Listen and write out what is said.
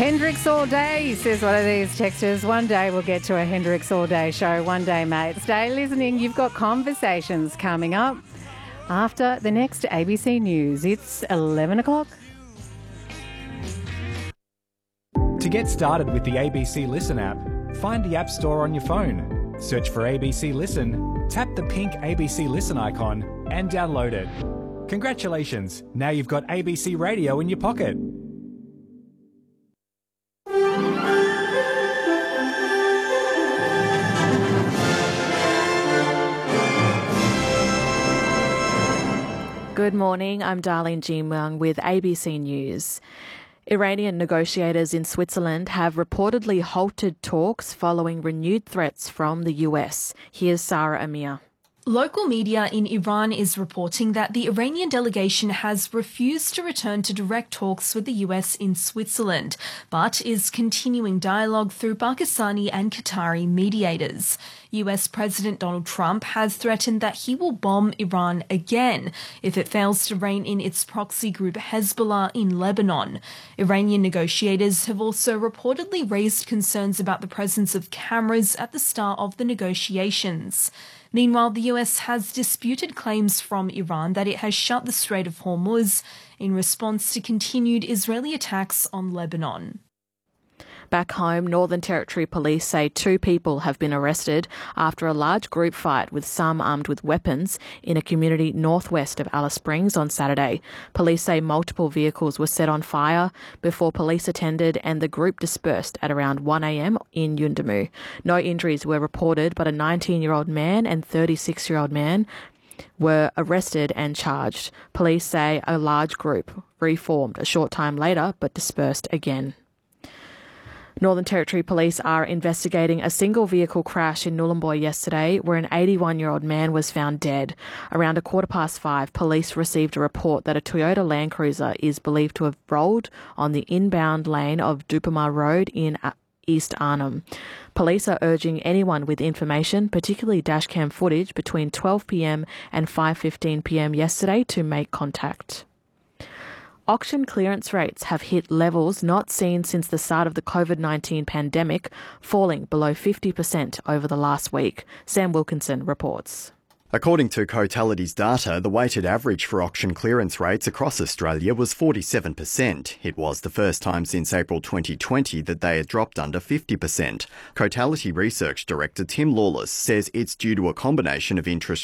Hendrix all day, says one of these texters. One day we'll get to a Hendrix all day show. One day, mate. Stay listening. You've got conversations coming up after the next ABC News. It's 11 o'clock. To get started with the ABC Listen app, find the App Store on your phone. Search for ABC Listen, tap the pink ABC Listen icon and download it. Congratulations, now you've got ABC Radio in your pocket. Good morning, I'm Darlene Jimwang with ABC News. Iranian negotiators in Switzerland have reportedly halted talks following renewed threats from the US. Here's Sarah Amir. Local media in Iran is reporting that the Iranian delegation has refused to return to direct talks with the US in Switzerland, but is continuing dialogue through Pakistani and Qatari mediators. US President Donald Trump has threatened that he will bomb Iran again if it fails to rein in its proxy group Hezbollah in Lebanon. Iranian negotiators have also reportedly raised concerns about the presence of cameras at the start of the negotiations. Meanwhile, the US has disputed claims from Iran that it has shut the Strait of Hormuz in response to continued Israeli attacks on Lebanon. Back home, Northern Territory Police say 2 people have been arrested after a large group fight with some armed with weapons in a community northwest of Alice Springs on Saturday. Police say multiple vehicles were set on fire before police attended and the group dispersed at around 1 a.m. in Yuendumu. No injuries were reported, but a 19-year-old man and 36-year-old man were arrested and charged. Police say a large group reformed a short time later but dispersed again. Northern Territory Police are investigating a single vehicle crash in Nhulunbuy yesterday where an 81-year-old man was found dead. Around 5:15, police received a report that a Toyota Land Cruiser is believed to have rolled on the inbound lane of Dupama Road in East Arnhem. Police are urging anyone with information, particularly dashcam footage between 12 p.m. and 5:15 p.m. yesterday to make contact. Auction clearance rates have hit levels not seen since the start of the COVID-19 pandemic, falling below 50% over the last week. Sam Wilkinson reports. According to Cotality's data, the weighted average for auction clearance rates across Australia was 47%. It was the first time since April 2020 that they had dropped under 50%. Cotality Research Director Tim Lawless says it's due to a combination of interest